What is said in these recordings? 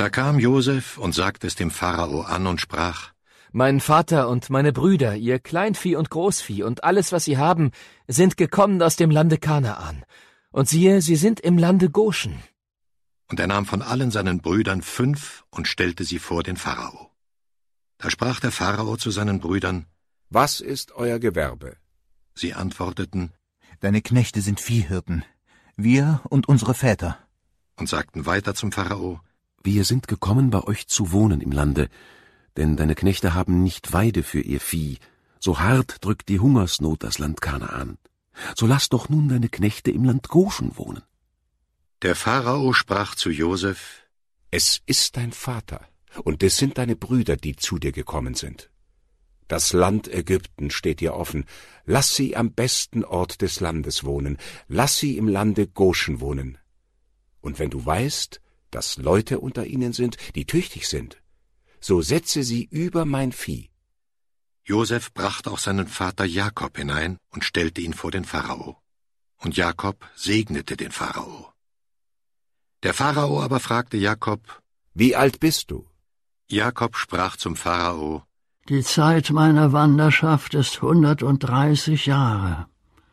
Da kam Josef und sagte es dem Pharao an und sprach: Mein Vater und meine Brüder, ihr Kleinvieh und Großvieh und alles, was sie haben, sind gekommen aus dem Lande Kanaan. Und siehe, sie sind im Lande Goschen. Und er nahm von allen seinen Brüdern 5 und stellte sie vor den Pharao. Da sprach der Pharao zu seinen Brüdern: Was ist euer Gewerbe? Sie antworteten: Deine Knechte sind Viehhirten, wir und unsere Väter. Und sagten weiter zum Pharao: Wir sind gekommen, bei euch zu wohnen im Lande, denn deine Knechte haben nicht Weide für ihr Vieh, so hart drückt die Hungersnot das Land Kanaan. So lass doch nun deine Knechte im Land Goschen wohnen. Der Pharao sprach zu Josef: Es ist dein Vater, und es sind deine Brüder, die zu dir gekommen sind. Das Land Ägypten steht dir offen. Lass sie am besten Ort des Landes wohnen. Lass sie im Lande Goschen wohnen. Und wenn du weißt, dass Leute unter ihnen sind, die tüchtig sind, so setze sie über mein Vieh. Josef brachte auch seinen Vater Jakob hinein und stellte ihn vor den Pharao. Und Jakob segnete den Pharao. Der Pharao aber fragte Jakob: Wie alt bist du? Jakob sprach zum Pharao: Die Zeit meiner Wanderschaft ist 130 Jahre.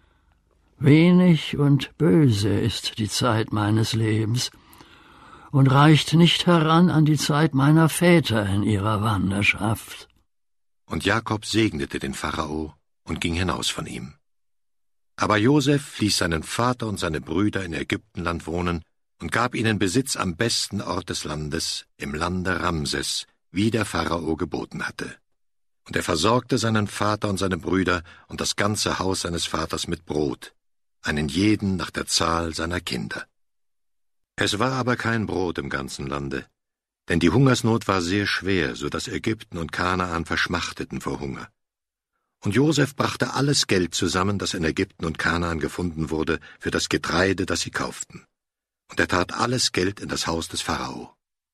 Wenig und böse ist die Zeit meines Lebens und reicht nicht heran an die Zeit meiner Väter in ihrer Wanderschaft. Und Jakob segnete den Pharao und ging hinaus von ihm. Aber Josef ließ seinen Vater und seine Brüder in Ägyptenland wohnen und gab ihnen Besitz am besten Ort des Landes, im Lande Ramses, wie der Pharao geboten hatte. Und er versorgte seinen Vater und seine Brüder und das ganze Haus seines Vaters mit Brot, einen jeden nach der Zahl seiner Kinder. Es war aber kein Brot im ganzen Lande, denn die Hungersnot war sehr schwer, so dass Ägypten und Kanaan verschmachteten vor Hunger. Und Josef brachte alles Geld zusammen, das in Ägypten und Kanaan gefunden wurde, für das Getreide, das sie kauften. Und er tat alles Geld in das Haus des Pharao.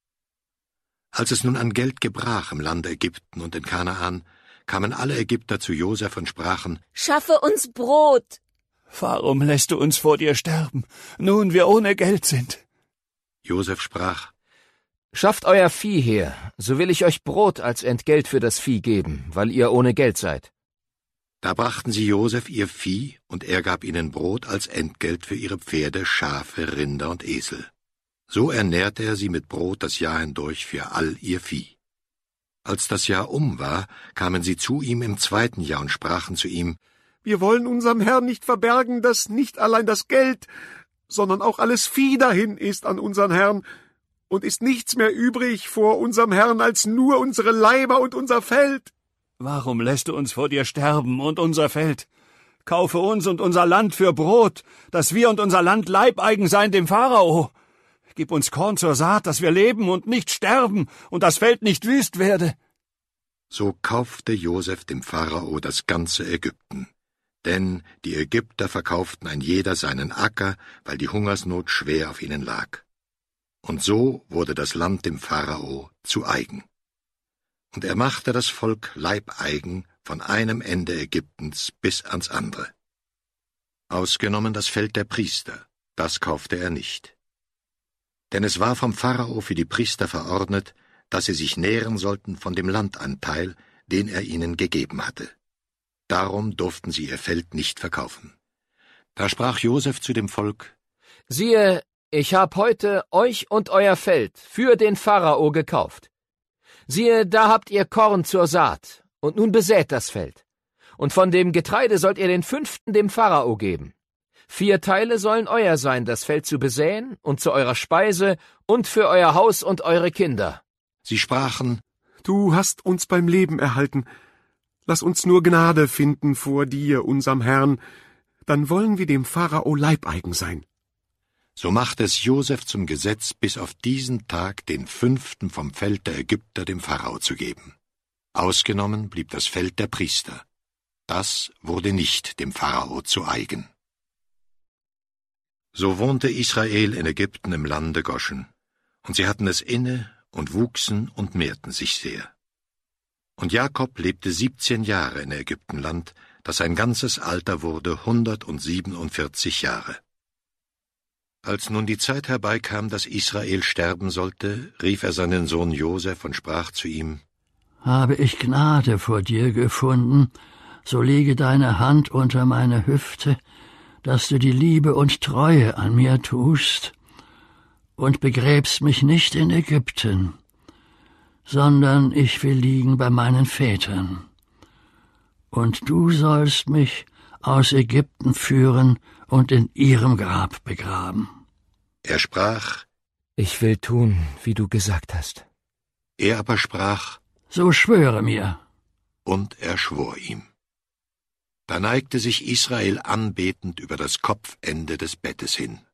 Als es nun an Geld gebrach im Lande Ägypten und in Kanaan, kamen alle Ägypter zu Josef und sprachen: Schaffe uns Brot! Warum lässt du uns vor dir sterben, nun wir ohne Geld sind? Josef sprach: Schafft euer Vieh her, so will ich euch Brot als Entgelt für das Vieh geben, weil ihr ohne Geld seid. Da brachten sie Josef ihr Vieh, und er gab ihnen Brot als Entgelt für ihre Pferde, Schafe, Rinder und Esel. So ernährte er sie mit Brot das Jahr hindurch für all ihr Vieh. Als das Jahr war, kamen sie zu ihm im 2. Jahr und sprachen zu ihm: Wir wollen unserem Herrn nicht verbergen, dass nicht allein das Geld, sondern auch alles Vieh dahin ist an unseren Herrn, und ist nichts mehr übrig vor unserem Herrn als nur unsere Leiber und unser Feld. Warum lässt du uns vor dir sterben und unser Feld? Kaufe uns und unser Land für Brot, dass wir und unser Land Leibeigen seien dem Pharao. Gib uns Korn zur Saat, dass wir leben und nicht sterben und das Feld nicht wüst werde. So kaufte Josef dem Pharao das ganze Ägypten. Denn die Ägypter verkauften ein jeder seinen Acker, weil die Hungersnot schwer auf ihnen lag. Und so wurde das Land dem Pharao zu eigen. Und er machte das Volk leibeigen von einem Ende Ägyptens bis ans andere. Ausgenommen das Feld der Priester, das kaufte er nicht. Denn es war vom Pharao für die Priester verordnet, dass sie sich nähren sollten von dem Landanteil, den er ihnen gegeben hatte. Darum durften sie ihr Feld nicht verkaufen. Da sprach Josef zu dem Volk: Siehe, ich hab heute euch und euer Feld für den Pharao gekauft. Siehe, da habt ihr Korn zur Saat, und nun besät das Feld. Und von dem Getreide sollt ihr den 5. dem Pharao geben. 4 Teile sollen euer sein, das Feld zu besäen und zu eurer Speise und für euer Haus und eure Kinder. Sie sprachen: Du hast uns beim Leben erhalten. Lass uns nur Gnade finden vor dir, unserem Herrn, dann wollen wir dem Pharao Leibeigen sein. So machte es Josef zum Gesetz, bis auf diesen Tag den 5. vom Feld der Ägypter dem Pharao zu geben. Ausgenommen blieb das Feld der Priester. Das wurde nicht dem Pharao zu eigen. So wohnte Israel in Ägypten im Lande Goschen, und sie hatten es inne und wuchsen und mehrten sich sehr. Und Jakob lebte 17 Jahre in Ägyptenland, das sein ganzes Alter wurde 147 Jahre. Als nun die Zeit herbeikam, dass Israel sterben sollte, rief er seinen Sohn Josef und sprach zu ihm: Habe ich Gnade vor dir gefunden, so lege deine Hand unter meine Hüfte, dass du die Liebe und Treue an mir tust, und begräbst mich nicht in Ägypten, sondern ich will liegen bei meinen Vätern. Und du sollst mich aus Ägypten führen und in ihrem Grab begraben. Er sprach: Ich will tun, wie du gesagt hast. Er aber sprach: So schwöre mir. Und er schwor ihm. Da neigte sich Israel anbetend über das Kopfende des Bettes hin.